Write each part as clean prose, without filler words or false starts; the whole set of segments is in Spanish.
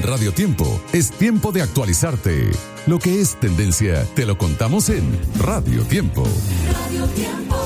Radio Tiempo es tiempo de actualizarte. Lo que es tendencia, te lo contamos en Radio Tiempo. Radio Tiempo.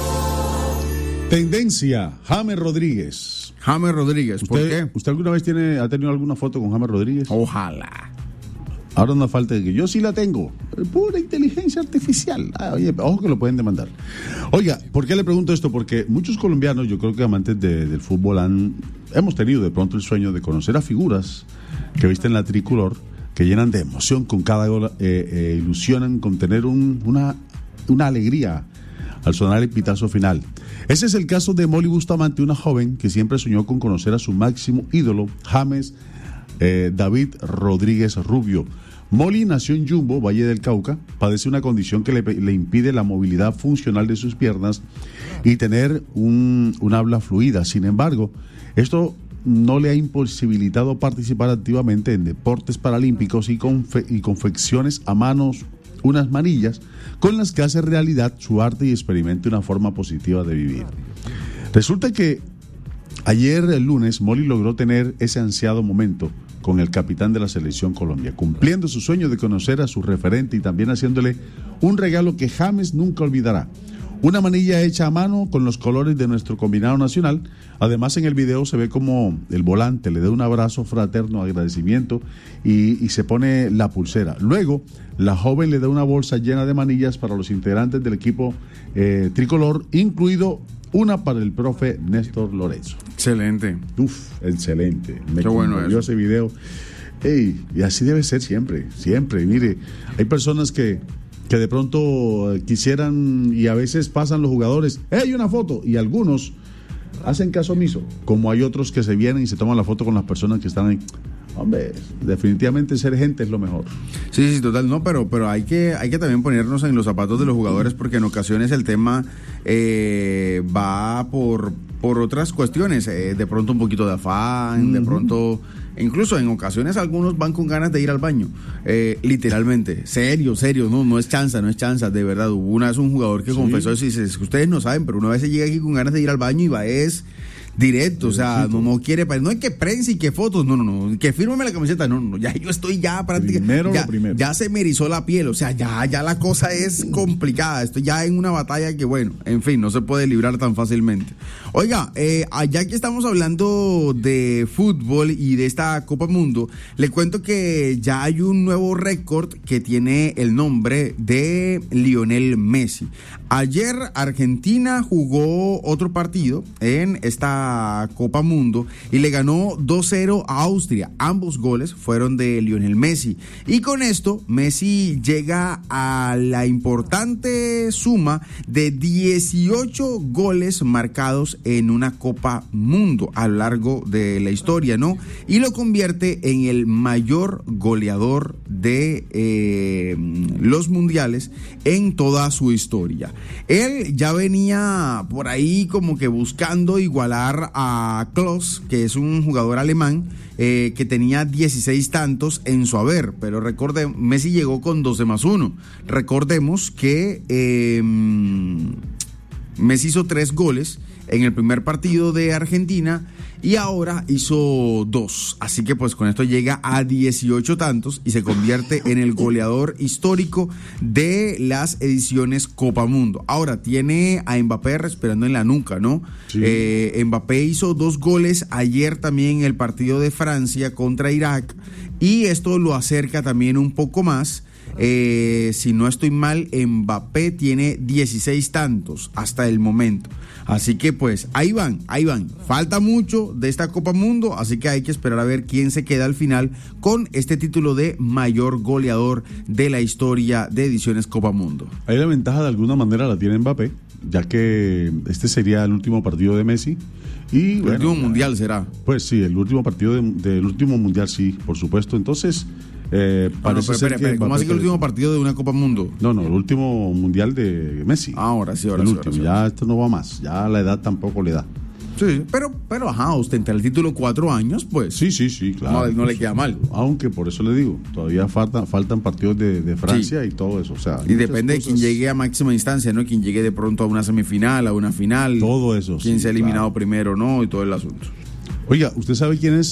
Tendencia, James Rodríguez. James Rodríguez, ¿por qué? ¿Usted alguna vez ha tenido alguna foto con James Rodríguez? Ojalá. Ahora no falta de que yo sí la tengo. Pura inteligencia artificial. Oye, ojo que lo pueden demandar. Oiga, ¿por qué le pregunto esto? Porque muchos colombianos, yo creo que amantes del fútbol, hemos tenido de pronto el sueño de conocer a figuras que visten la tricolor, que llenan de emoción con cada gol, ilusionan con tener una alegría al sonar el pitazo final. Ese es el caso de Molly Bustamante, una joven que siempre soñó con conocer a su máximo ídolo, James David Rodríguez Rubio. Molly nació en Yumbo, Valle del Cauca, padece una condición que le impide la movilidad funcional de sus piernas y tener un habla fluida. Sin embargo, esto no le ha imposibilitado participar activamente en deportes paralímpicos y confecciones a manos unas manillas con las que hace realidad su arte y experimenta una forma positiva de vivir. Resulta que ayer, el lunes, Molly logró tener ese ansiado momento con el capitán de la Selección Colombia, cumpliendo su sueño de conocer a su referente y también haciéndole un regalo que James nunca olvidará. Una manilla hecha a mano con los colores de nuestro combinado nacional. Además, en el video se ve como el volante le da un abrazo fraterno, agradecimiento y se pone la pulsera. Luego, la joven le da una bolsa llena de manillas para los integrantes del equipo tricolor, incluido una para el profe Néstor Lorenzo. Excelente. Excelente. Qué bueno eso. Ese video. Y así debe ser siempre. Mire, hay personas que de pronto quisieran, y a veces pasan los jugadores, una foto, y algunos hacen caso omiso, como hay otros que se vienen y se toman la foto con las personas que están ahí. Hombre, definitivamente ser gente es lo mejor. Sí, total, no, pero hay que también ponernos en los zapatos de los jugadores, porque en ocasiones el tema va por otras cuestiones, de pronto un poquito de afán, de pronto, incluso en ocasiones algunos van con ganas de ir al baño, literalmente, serio, no es chanza, de verdad. Hubo una vez un jugador que confesó eso y dice, es que ustedes no saben, pero una vez se llega aquí con ganas de ir al baño y va directo, o sea, no quiere, no hay que prensa y que fotos, no, que fírmeme la camiseta, no, ya yo estoy ya prácticamente, primero. Ya se me erizó la piel, o sea, ya la cosa es complicada, estoy ya en una batalla que, bueno, en fin, no se puede librar tan fácilmente. Oiga, ya que estamos hablando de fútbol y de esta Copa Mundo, le cuento que ya hay un nuevo récord que tiene el nombre de Lionel Messi. Ayer Argentina jugó otro partido en esta Copa Mundo y le ganó 2-0 a Austria. Ambos goles fueron de Lionel Messi. Y con esto, Messi llega a la importante suma de 18 goles marcados en una Copa Mundo a lo largo de la historia, ¿no? Y lo convierte en el mayor goleador de los mundiales en toda su historia. Él ya venía por ahí como que buscando igualar a Klose, que es un jugador alemán que tenía 16 tantos en su haber, pero Messi llegó con 12+1. Recordemos que Messi hizo 3 goles en el primer partido de Argentina y ahora hizo 2, así que pues con esto llega a 18 tantos y se convierte en el goleador histórico de las ediciones Copa Mundo. Ahora tiene a Mbappé respirando en la nuca, ¿no? Sí. Mbappé hizo 2 goles ayer también en el partido de Francia contra Irak y esto lo acerca también un poco más. Si no estoy mal, Mbappé tiene 16 tantos hasta el momento. Así que pues ahí van. Falta mucho de esta Copa Mundo, así que hay que esperar a ver quién se queda al final con este título de mayor goleador de la historia de ediciones Copa Mundo. Ahí la ventaja de alguna manera la tiene Mbappé, ya que este sería el último partido de Messi. Y el último mundial será. Pues sí, el último partido del último mundial, sí, por supuesto. Entonces, parece ser que ¿cómo así que el último partido de una Copa Mundo? No, el último mundial de Messi. Ahora sí. Ya esto no va más, ya la edad tampoco le da. Sí, pero ostentar el título 4 años, pues. Sí, claro. No le queda mal. Aunque por eso le digo, todavía faltan partidos de Francia, sí, y todo eso. O sea, y depende de quién llegue a máxima instancia, ¿no? Quien llegue de pronto a una semifinal, a una final. Todo eso. Quién se ha eliminado primero, ¿no? Y todo el asunto. Oiga, ¿usted sabe quién es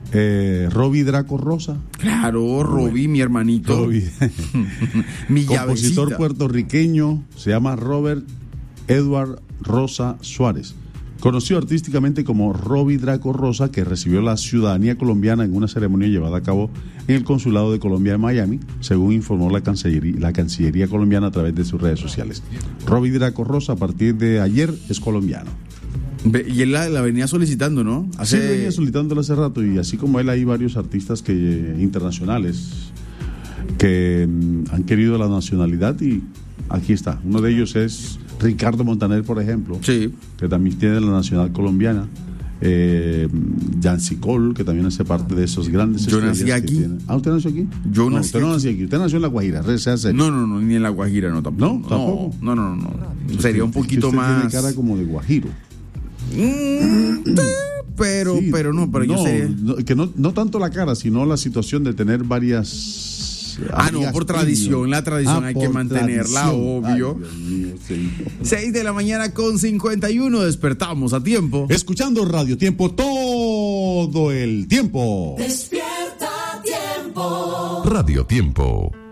Robbie Draco Rosa. Claro, Robbie, mi hermanito. Robbie. Mi Compositor llavecita. puertorriqueño, se llama Robert Edward Rosa Suárez. Conocido artísticamente como Robbie Draco Rosa, que recibió la ciudadanía colombiana en una ceremonia llevada a cabo en el Consulado de Colombia de Miami, según informó la Cancillería colombiana a través de sus redes sociales. Robbie Draco Rosa, a partir de ayer, es colombiano. Y él la venía solicitando, ¿no? Sí, venía solicitándolo hace rato, y así como él hay varios artistas internacionales que han querido la nacionalidad, y aquí está. Uno de ellos es Ricardo Montaner, por ejemplo, Sí. que también tiene la nacional colombiana. Yancy Cole, que también hace parte de esos grandes Yo estrellas nací que aquí. tienen. ¿Usted nació aquí? Yo no, nací usted no aquí. nació aquí. Usted nació en La Guajira. No, ni en La Guajira, no, tampoco. ¿No? ¿Tampoco? No. Sería un poquito usted más. tiene cara como de guajiro. Pero Sí, yo sé. que no tanto la cara, sino la situación de tener varias. No, por tradición, la tradición hay que por mantenerla, tradición. obvio. Ay, Dios mío, sí. 6 de la mañana con 51, despertamos a tiempo. Escuchando Radio Tiempo todo el tiempo. Despierta Tiempo. Radio Tiempo.